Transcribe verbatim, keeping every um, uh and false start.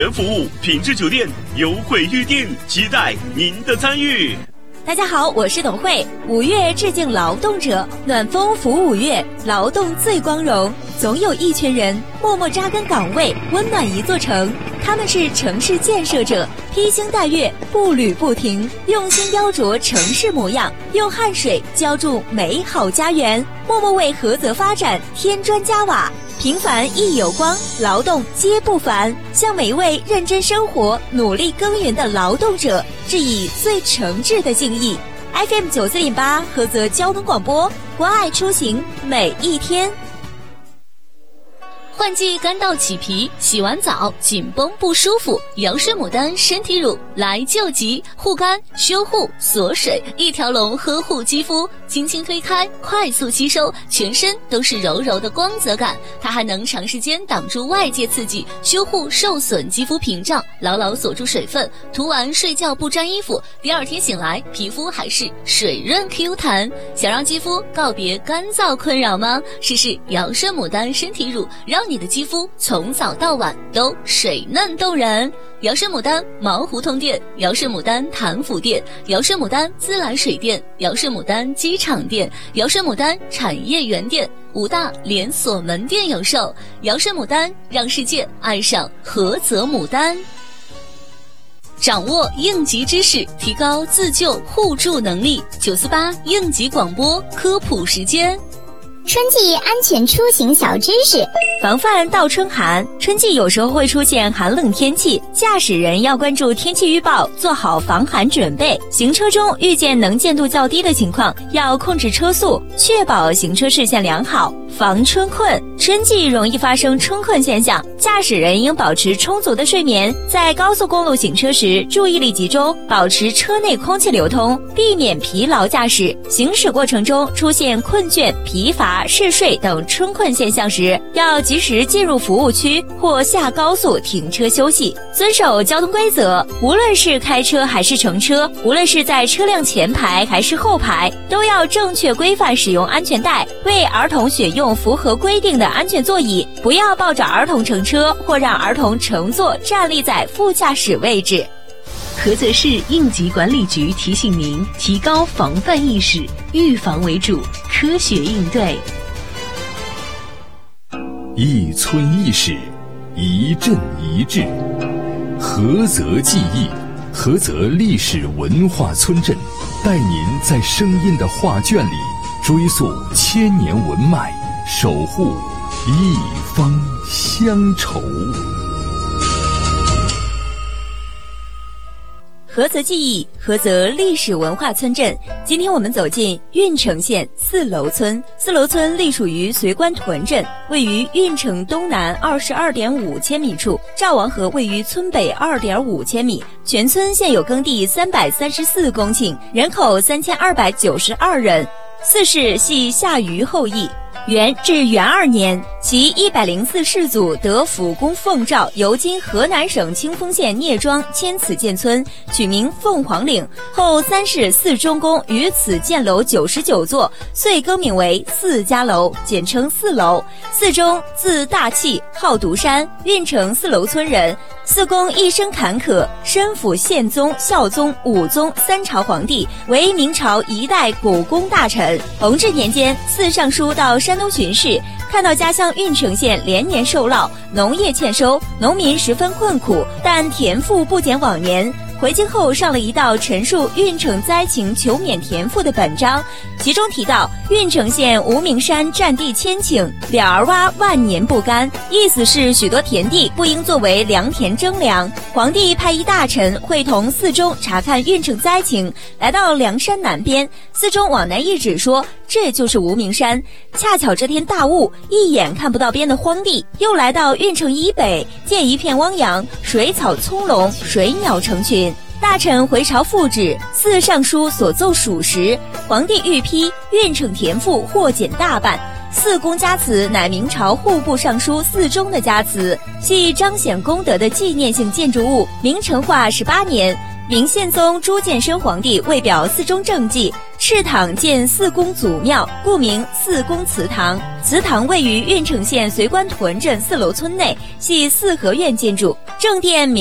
服务品质酒店优惠预订，期待您的参与。 大家好，我是董慧。五月致敬劳动者，暖风拂五月，劳动最光荣。总有一群人默默扎根岗位，温暖一座城。他们是城市建设者，披星戴月，步履不停，用心雕琢城市模样，用汗水浇筑美好家园，默默为菏泽发展添砖加瓦。平凡亦有光，劳动皆不凡。向每一位认真生活、努力耕耘的劳动者致以最诚挚的敬意。F M 九四点八菏泽交通广播，关爱出行每一天。 换季干到起皮，洗完澡紧绷不舒服，瑶诗牡丹身体乳来救急，护肝修护锁水，一条龙呵护肌肤，轻轻推开快速吸收，全身都是柔柔的光泽感。它还能长时间挡住外界刺激，修护受损肌肤屏障，牢牢锁住水分，涂完睡觉不沾衣服，第二天醒来皮肤还是水润 Q 弹。想让肌肤告别干燥困扰吗？试试瑶诗牡丹身体乳，让你的肌肤从早到晚都水嫩动人。瑶诗牡丹毛胡同店、瑶诗牡丹潭府店、瑶诗牡丹自来水店、瑶诗牡丹机场店、瑶诗牡丹产业园店五大连锁门店有售。瑶诗牡丹，让世界爱上菏泽牡丹。掌握应急知识，提高自救互助能力。九四八应急广播科普时间。 春季安全出行小知识， 防范倒春寒。春季有时候会出现寒冷天气，驾驶人要关注天气预报，做好防寒准备。行车中遇见能见度较低的情况，要控制车速，确保行车视线良好，防春困。春季容易发生春困现象，驾驶人应保持充足的睡眠，在高速公路行车时注意力集中，保持车内空气流通，避免疲劳驾驶。行驶过程中出现困倦、疲乏、嗜睡等春困现象时，要及时进入服务区或下高速停车休息，遵守交通规则。无论是开车还是乘车，无论是在车辆前排还是后排，都要正确规范使用安全带，为儿童选用符合规定的安全座椅，不要抱着儿童乘车或让儿童乘坐站立在副驾驶位置。 菏泽市应急管理局提醒您，提高防范意识，预防为主，科学应对。 一村一史，一镇一志，菏泽记忆，菏泽历史文化村镇，带您在声音的画卷里追溯千年文脉，守护一方乡愁。 菏泽记忆，菏泽历史文化村镇。今天我们走进运城县四楼村。四楼村隶属于随关屯镇，位于运城东南二十二点五千米处，赵王河位于村北二点五千米。全村现有耕地三百三十四公顷，人口三千二百九十二人。四世系夏禹后裔。元至元二年，其一百零四世祖得辅公奉诏，由今河南省清丰县聂庄迁此建村，取名凤凰岭。后三世四中公于此建楼九十九座，遂更名为四家楼，简称四楼。四中字大器，号独山，运城四楼村人。四公一生坎坷，身辅宪宗、孝宗、武宗三朝皇帝，为明朝一代古公大臣。弘治年间，四尚书到山东巡视，看到家乡运城县连年受涝，农业欠收，农民十分困苦，但田赋不减往年。回京后上了一道陈述运城灾情求免田赋的本章，其中提到运城县无名山占地千顷，了儿洼万年不干，意思是许多田地不应作为良田征粮。皇帝派一大臣会同四中查看运城灾情，来到梁山南边，四中往南一指说这就是无名山。恰巧这天大雾，一眼看不到边的荒地，又来到运城以北，见一片汪洋，水草葱茏，水鸟成群。大臣回朝复旨，四尚书所奏属实，皇帝御批运城田赋或减大半。四公家祠乃明朝户部尚书四中的家祠，系彰显功德的纪念性建筑物。明成化十八年， 明宪宗朱见深皇帝为表寺中政绩，敕堂建四宫祖庙，故名四宫祠堂。祠堂位于郓城县随官屯镇四楼村内，系四合院建筑，正殿